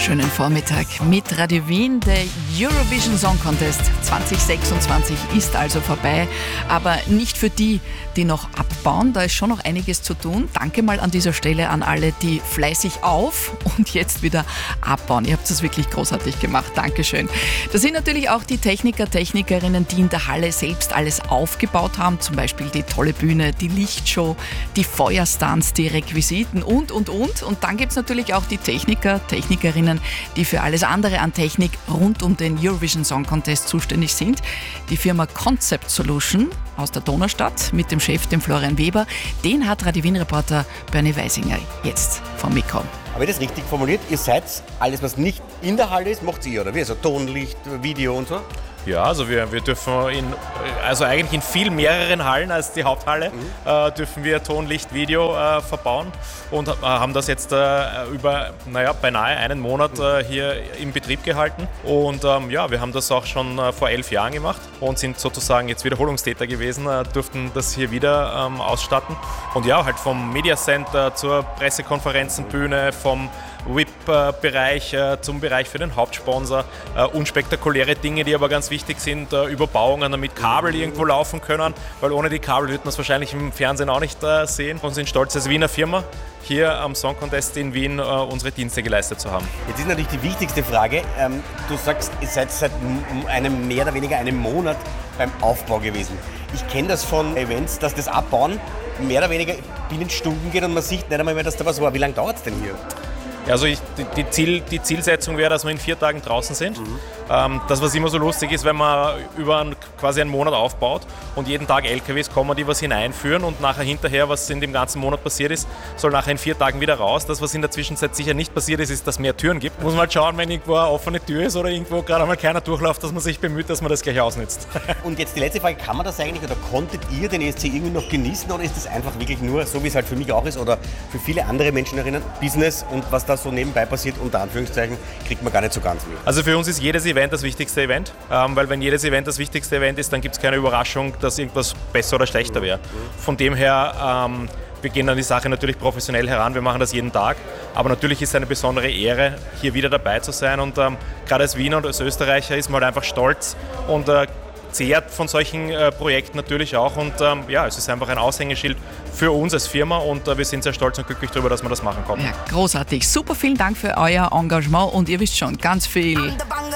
wunderschönen Vormittag mit Radio Wien. Der Eurovision Song Contest 2026 ist also vorbei, aber nicht für die, die noch abbauen. Da ist schon noch einiges zu tun. Danke mal an dieser Stelle an alle, die fleißig auf und jetzt wieder abbauen. Ihr habt es wirklich großartig gemacht. Dankeschön. Da sind natürlich auch die Techniker, Technikerinnen, die in der Halle selbst alles aufgebaut haben. Zum Beispiel die tolle Bühne, die Lichtshow, die Feuerstunts, die Requisiten und. Und dann gibt es natürlich auch die Techniker, Technikerinnen, die für alles andere an Technik rund um den Eurovision Song Contest zuständig sind. Die Firma Concept Solution aus der Donaustadt mit dem Chef, dem Florian Weber. Den hat Radio Wien-Reporter Bernie Weisinger jetzt vom Mikro. Habe ich das richtig formuliert? Ihr seid alles, was nicht in der Halle ist, macht ihr, oder wie? Also Ton, Licht, Video und so? Ja, also wir dürfen eigentlich in viel mehreren Hallen als die Haupthalle dürfen wir Ton, Licht, Video verbauen und haben das jetzt über beinahe einen Monat hier in Betrieb gehalten. Und wir haben das auch schon vor 11 Jahren gemacht und sind sozusagen jetzt Wiederholungstäter gewesen, durften das hier wieder ausstatten. Und ja, halt vom Media Center zur Pressekonferenzenbühne, vom VIP-Bereich zum Bereich für den Hauptsponsor, unspektakuläre Dinge, die aber ganz wichtig sind, Überbauungen, damit Kabel irgendwo laufen können, weil ohne die Kabel würden wir es wahrscheinlich im Fernsehen auch nicht sehen. Und sind stolz als Wiener Firma, hier am Song Contest in Wien unsere Dienste geleistet zu haben. Jetzt ist natürlich die wichtigste Frage, du sagst, ihr seid seit mehr oder weniger einem Monat beim Aufbau gewesen. Ich kenne das von Events, dass das Abbauen mehr oder weniger binnen Stunden geht und man sieht nicht einmal mehr, dass da was war. Wie lange dauert es denn hier? Also die Zielsetzung wäre, dass wir in 4 Tagen draußen sind. Das, was immer so lustig ist, wenn man über quasi einen Monat aufbaut und jeden Tag LKWs kommen, die was hineinführen und nachher hinterher, was in dem ganzen Monat passiert ist, soll nachher in 4 Tagen wieder raus. Das, was in der Zwischenzeit sicher nicht passiert ist, ist, dass es mehr Türen gibt. Muss man halt schauen, wenn irgendwo eine offene Tür ist oder irgendwo gerade einmal keiner durchläuft, dass man sich bemüht, dass man das gleich ausnutzt. Und jetzt die letzte Frage, kann man das eigentlich oder konntet ihr den ESC irgendwie noch genießen oder ist das einfach wirklich nur, so wie es halt für mich auch ist oder für viele andere Menschen erinnern, Business und was da so nebenbei passiert, unter Anführungszeichen, kriegt man gar nicht so ganz mit. Also für uns ist jedes Event das wichtigste Event, weil wenn jedes Event das wichtigste Event ist, dann gibt es keine Überraschung, dass irgendwas besser oder schlechter wäre. Von dem her, wir gehen an die Sache natürlich professionell heran, wir machen das jeden Tag, aber natürlich ist es eine besondere Ehre, hier wieder dabei zu sein und gerade als Wiener und als Österreicher ist man halt einfach stolz und zehrt von solchen Projekten natürlich auch und es ist einfach ein Aushängeschild für uns als Firma und wir sind sehr stolz und glücklich darüber, dass wir das machen konnten. Ja, großartig. Super, vielen Dank für euer Engagement und ihr wisst schon, ganz viel